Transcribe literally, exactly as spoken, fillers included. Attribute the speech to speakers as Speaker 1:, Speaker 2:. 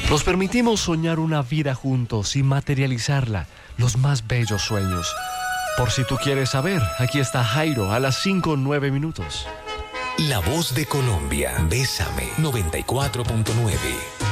Speaker 1: Nos permitimos soñar una vida juntos y materializarla, los más bellos sueños. Por si tú quieres saber, aquí está Jairo a las cinco nueve minutos.
Speaker 2: La voz de Colombia, Bésame, noventa y cuatro punto nueve.